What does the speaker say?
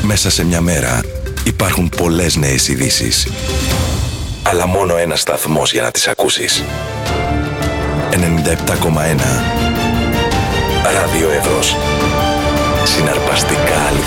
Μέσα σε μια μέρα υπάρχουν πολλές νέες ειδήσεις. Αλλά μόνο ένας σταθμός για να τις ακούσεις. 97,1 Ράδιο Εύρος. Συναρπαστικά αληθινά.